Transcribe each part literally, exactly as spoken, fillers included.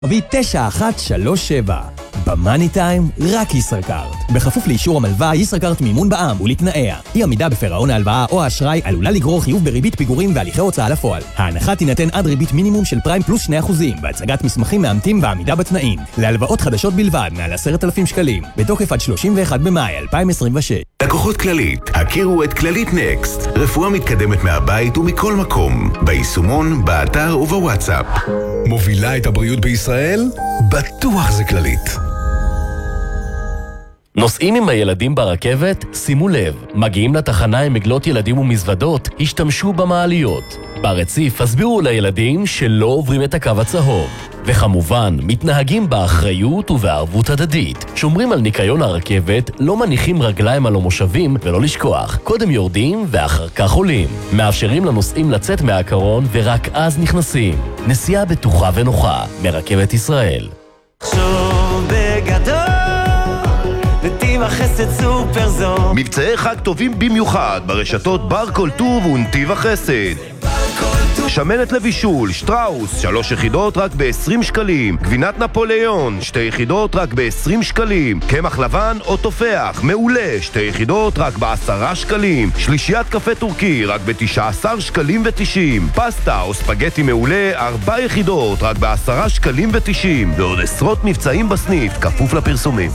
כוכבית תשע אחת שלוש שבע. במאני טיים, רק ישראכרט. בכפוף לאישור המלווה, ישראכרט מימון בע"מ ולתנאיה. אי עמידה בפירעון ההלוואה או האשראי עלולה לגרור חיוב בריבית פיגורים והליכי הוצאה לפועל. ההנחה תינתן עד ריבית מינימום של פריים פלוס שני אחוזים, בהצגת מסמכים מאמתים ועמידה בתנאים. להלוואות חדשות בלבד, מעל עשרת אלפים שקלים. בתוקף עד שלושים ואחד במאי אלפיים עשרים ושש. לקוחות כללית, הכירו את כללית נקסט. רפואה מתקדמת מהבית ומכל מקום. ביישומון, באתר ובוואטסאפ. מובילה את הבריאות בישראל? בטוח זה כללית. נוסעים עם הילדים ברכבת? שימו לב, מגיעים לתחנה עם מגלות ילדים ומזוודות, השתמשו במעליות. ברציף הסבירו לילדים שלא עוברים את הקו הצהוב. וכמובן, מתנהגים באחריות ובערבות הדדית. שומרים על ניקיון הרכבת, לא מניחים רגליים על המושבים ולא לשכוח. קודם יורדים ואחר כך עולים. מאפשרים לנוסעים לצאת מהקרון ורק אז נכנסים. נסיעה בטוחה ונוחה מרכבת ישראל. שוב בגדול נתיב החסד סופר זול. מבצעי חג טובים במיוחד ברשתות בר כל טוב ונתיב החסד. שמנת לבישול, שטראוס, שלוש יחידות רק ב-עשרים שקלים. גבינת נפוליאון, שתי יחידות רק ב-עשרים שקלים. קמח לבן או תופח, מעולה, שתי יחידות רק ב-עשרה שקלים. שלישיית קפה טורקי רק ב-תשעה עשר שקלים ותשעים. פסטה או ספגטי מעולה, ארבע יחידות רק ב-עשרה שקלים ותשעים. ועוד עשרות מבצעים בסניף, כפוף לפרסומים.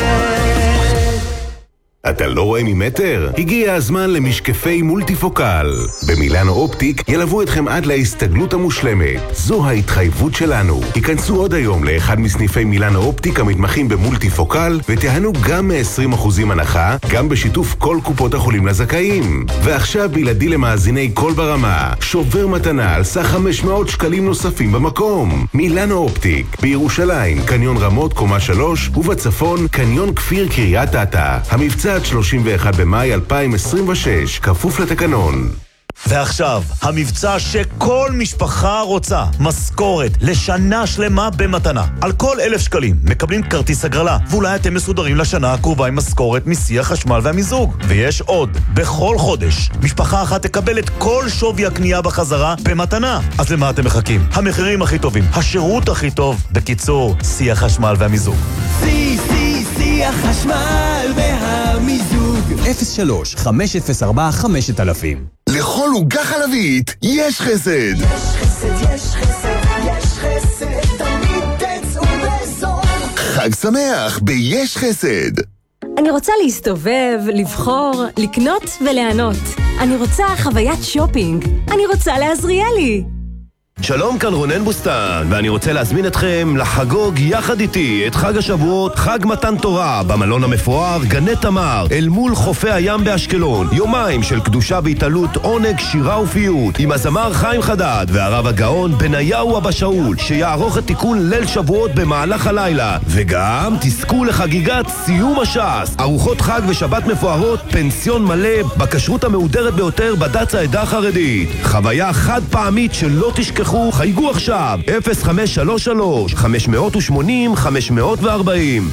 אתה לא רואה ממטר? הגיע הזמן למשקפי מולטיפוקל. במילאנו אופטיק ילוו אתכם עד להסתגלות המושלמת. זו ההתחייבות שלנו. היכנסו עוד היום לאחד מסניפי מילאנו אופטיק המתמחים במולטיפוקל ותיהנו גם מ-עשרים אחוזים הנחה, גם בשיתוף כל קופות החולים לזכאים. ועכשיו בלעדי למאזיני כל ברמה, שובר מתנה על סך חמש מאות שקלים נוספים במקום. מילאנו אופטיק, בירושלים, קניון רמות קומה שלוש, ובצפון, קניון כפיר קריית אתא. המבצע עד שלושים ואחד במאי אלפיים עשרים ושש, כפוף לתקנון. ועכשיו, המבצע שכל משפחה רוצה, משכורת לשנה שלמה במתנה. על כל אלף שקלים מקבלים כרטיס הגרלה, ואולי אתם מסודרים לשנה הקרובה עם משכורת מסי החשמל והמיזוג. ויש עוד, בכל חודש, משפחה אחת תקבל את כל שווי הקנייה בחזרה במתנה. אז למה אתם מחכים? המחירים הכי טובים, השירות הכי טוב, בקיצור, סי החשמל והמיזוג. סי, סי, סי החשמל והמיזוג. אפס שלוש חמש אפס ארבע חמש אלף. לכל עוגה חלבית יש חסד. יש חסד, יש חסד, יש חסד, תמיד תצאו בזול. חג שמח ביש חסד. אני רוצה להסתובב, לבחור, לקנות וליהנות. אני רוצה חוויית שופינג. אני רוצה לעזריאלי. שלום, כאן רונן בוסטן, ואני רוצה להזמין אתכם לחגוג יחד איתי את חג השבועות, חג מתן תורה, במלון המפואר גני תמר, אל מול חופי הים באשקלון. יומיים של קדושה והתעלות, עונג, שירה ופיוט, עם הזמר חיים חדד והרב הגאון בניהו אבא שאול, שיערוך את תיקון ליל שבועות במהלך הלילה. וגם תזכו לחגיגת סיום הש"ס, ארוחות חג ושבת מפוארות, פנסיון מלא, בכשרות המהודרת ביותר בדת העדה החרדית. חוויה חד פעמית שלא תשכחו. חייגו עכשיו אפס חמש שלוש שלוש חמש שמונה אפס חמש ארבע אפס.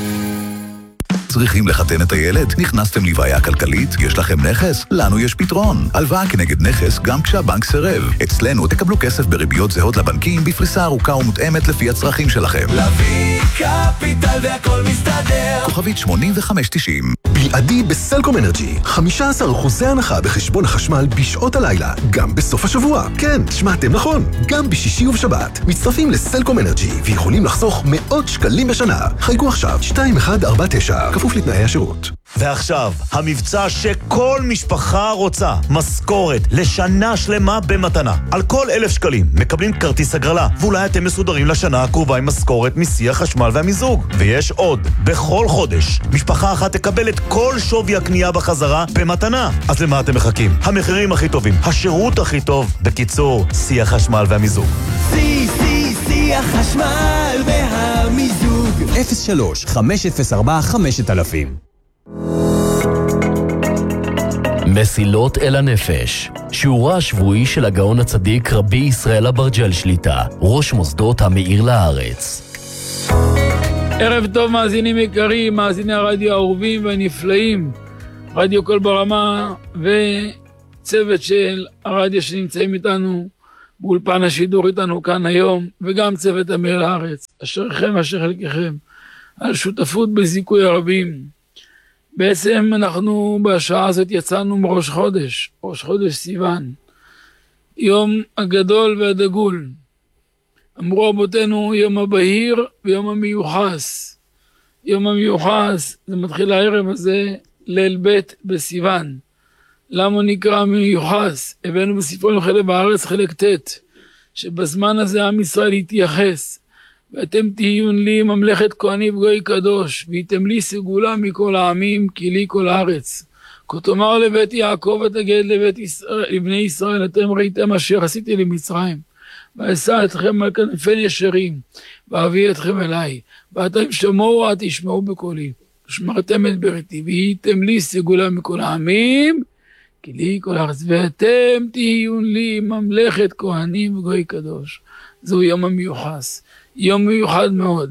צריכים לחתן את הילד? נכנסתם לבעיה כלכלית? יש לכם נכס? לנו יש פתרון. הלוואה כנגד נכס גם כשהבנק סירב. אצלנו תקבלו כסף בריביות זהות לבנקים בפריסה ארוכה ומותאמת לפי הצרכים שלכם. להביא קפיטל והכל מסתדר. כוכבית שמונים וחמש תשעים. בלעדי בסלקום אנרג'י, חמישה עשר אחוזי הנחה בחשבון החשמל בשעות הלילה, גם בסוף השבוע. כן, שמעתם נכון, גם בשישי ובשבת. מצטרפים לסלקום אנרג'י ויכולים לחסוך מאות שקלים בשנה. חייגו עכשיו שתיים אחת ארבע תשע, כפוף לתנאי השירות. ועכשיו, המבצע שכל משפחה רוצה, משכורת לשנה שלמה במתנה. על כל אלף שקלים מקבלים כרטיס הגרלה, ואולי אתם מסודרים לשנה הקרובה עם משכורת מסי החשמל והמיזוג. ויש עוד, בכל חודש, משפחה אחת תקבל את כל שווי הקנייה בחזרה במתנה. אז למה אתם מחכים? המחירים הכי טובים, השירות הכי טוב, בקיצור, סי החשמל והמיזוג. סי, סי, סי החשמל והמיזוג. אפס שלוש חמש אפס ארבע חמש אלף. מסילות אל הנפש, שיעורה השבועי של הגאון הצדיק רבי ישראל אברג'ל שליטה, ראש מוסדות המאיר לארץ. ערב טוב מאזינים יקרים, מאזיני הרדיו האהובים והנפלאים, רדיו כל ברמה וצוות של הרדיו שנמצאים איתנו באולפן השידור איתנו כאן היום, וגם צוות אמיר לארץ, אשריכם אשר חלקכם, על שותפות בזיכוי הרבים. בעצם אנחנו בשעה הזאת יצאנו מראש חודש, ראש חודש סיוון, יום הגדול והדגול. אמרו רבותינו יום הבהיר ויום המיוחס. יום המיוחס, זה מתחיל הערב הזה, ליל ב' בסיוון. למה נקרא מיוחס? הבאנו בספרנו חלק בארץ חלק ט', שבזמן הזה עם ישראל יתייחס, ואתם תהיו לי ממלכת כהנים וגוי קדוש, והייתם לי סגולה מכל העמים, כי לי כל הארץ. כה תאמר לבית יעקב ותגד לבית ישראל, לבני ישראל, אתם ראיתם אשר עשיתי למצרים, ואשא אתכם על כנפי ישרים, ואביא אתכם אליי, ואתם שמעו תשמעו בקולי, ושמרתם את בריתי, והייתם לי סגולה מכל העמים, כי לי כל הארץ, ואתם תהיו לי ממלכת כהנים וגוי קדוש. זהו יום המיוחס, יום מיוחד מאוד.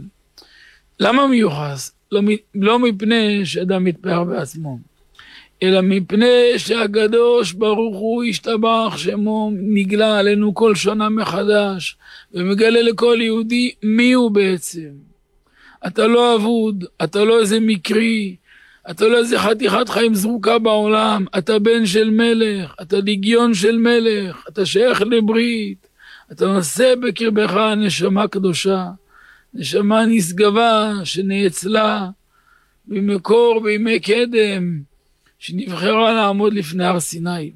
למה מיוחס? לא, לא מפני שאדם מתפאר בעצמו, אלא מפני שהקדוש ברוך הוא השתבח שמו נגלה עלינו כל שנה מחדש, ומגלה לכל יהודי מי הוא בעצם. אתה לא אבוד, אתה לא איזה מקרי, אתה לא איזה חתיכת חיים זרוקה בעולם, אתה בן של מלך, אתה לגיון של מלך, אתה שייך לברית, אתה נושא בקרבך נשמה קדושה, נשמה נשגבה שנאצלה במקור בימי קדם, שנבחרה לעמוד לפני הר סיני.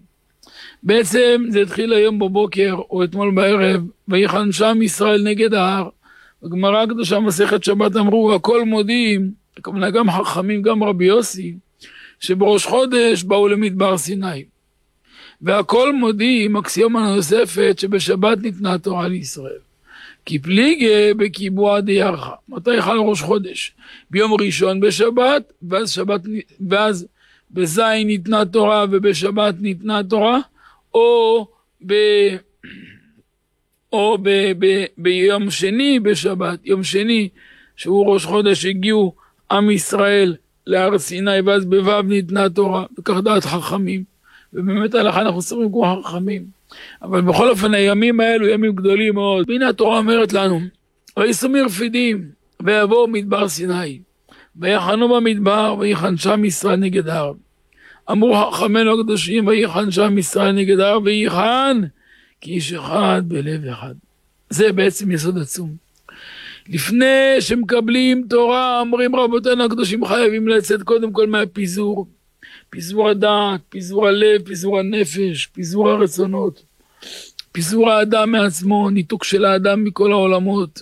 בעצם זה התחיל היום בבוקר או אתמול בערב, ויחן שם ישראל נגד ההר. בגמרא הקדושה מסכת שבת אמרו, הכל מודים, כמובן גם חכמים, גם רבי יוסי, שבראש חודש באו למדבר סיני. והכל מודים, אקסיומה נוספת, שבשבת ניתנה תורה לישראל. כי פליגה בקיבוע דיירחה. מתי חל ראש חודש? ביום ראשון בשבת, ואז שבת, ואז בזין ניתנה תורה ובשבת ניתנה תורה, או ב... או ב, ב, ביום שני בשבת, יום שני שהוא ראש חודש הגיעו עם ישראל להר סיני, ואז בו' ניתנה תורה, וכך דעת חכמים, ובאמת הלכה אנחנו סורים כמו חכמים. אבל בכל אופן הימים האלו ימים גדולים מאוד. והנה התורה אומרת לנו, ויסעו מרפידים ויבואו מדבר סיני, ויחנו במדבר ויחן שם ישראל נגד ההר. אמרו חכמינו הקדושים, ויחן שם ישראל נגד ההר, ויחן כי איש אחד בלב אחד. זה בעצם יסוד עצום. לפני שמקבלים תורה, אומרים רבותינו הקדושים חייבים לצאת קודם כל מהפיזור. פיזור הדעת, פיזור הלב, פיזור הנפש, פיזור הרצונות. פיזור האדם מעצמו, ניתוק של האדם מכל העולמות.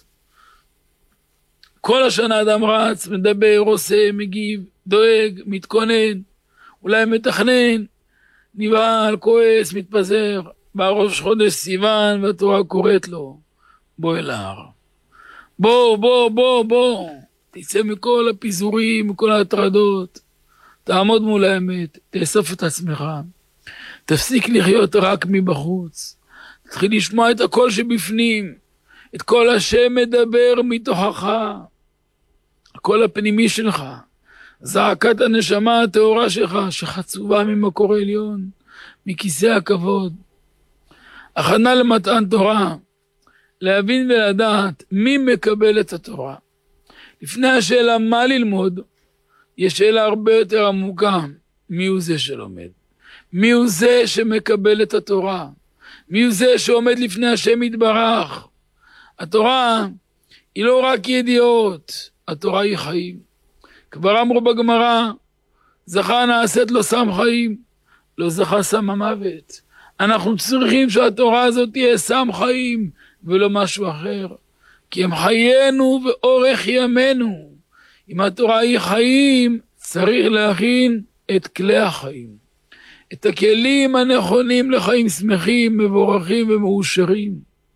כל השנה אדם רץ, מדבר, עושה, מגיב, דואג, מתכונן, אולי מתכנן, נבהל, כועס, מתפזר. בראש חודש סיוון והתורה קוראת לו, בוא אל ההר. בוא, בוא, בוא, בוא. תצא מכל הפיזורים, מכל ההטרדות. תעמוד מול האמת, תאסוף את עצמך. תפסיק לחיות רק מבחוץ. תתחיל לשמוע את הקול שבפנים. את כל השם מדבר מתוכך. הקול הפנימי שלך. זעקת הנשמה הטהורה שלך, שחצובה ממקור עליון, מכיסא הכבוד. הכנה למתן תורה, להבין ולדעת מי מקבל את התורה. לפני השאלה מה ללמוד, יש שאלה הרבה יותר עמוקה, מי הוא זה שלומד? מי הוא זה שמקבל את התורה? מי הוא זה שעומד לפני השם יתברך? התורה היא לא רק ידיעות, התורה היא חיים. כבר אמרו בגמרא, זכה נעשית לו סם חיים, לא זכה סם המוות. אנחנו צריכים שהתורה הזאת תהיה סם חיים ולא משהו אחר, כי הם חיינו ואורך ימינו. אם התורה היא חיים, צריך להכין את כלי החיים, את הכלים הנכונים לחיים שמחים, מבורכים ומאושרים.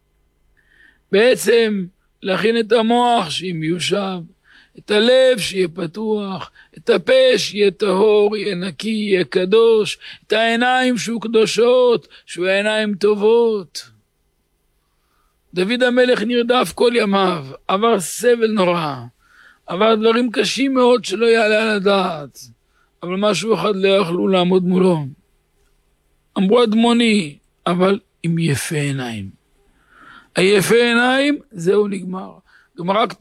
בעצם להכין את המוח שיהיה מיושב, את הלב שיהיה פתוח, את הפה שיהיה טהור, יהיה נקי, יהיה קדוש, את העיניים שהוא קדושות, שהוא עיניים טובות. דוד המלך נרדף כל ימיו, עבר סבל נורא, עבר דברים קשים מאוד שלא יעלה על הדעת, אבל משהו אחד לא יכלו לעמוד מולו. אמרו אדמוני, אבל עם יפה עיניים. עייפי עיניים, זהו נגמר. גמרא